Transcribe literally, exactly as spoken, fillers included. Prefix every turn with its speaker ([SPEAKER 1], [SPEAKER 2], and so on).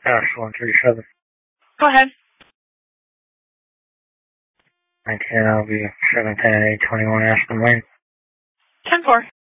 [SPEAKER 1] Ash one three seven.
[SPEAKER 2] Go ahead.
[SPEAKER 1] nineteen, that'll be seven ten eight twenty-one Ashland Lane.
[SPEAKER 2] ten four.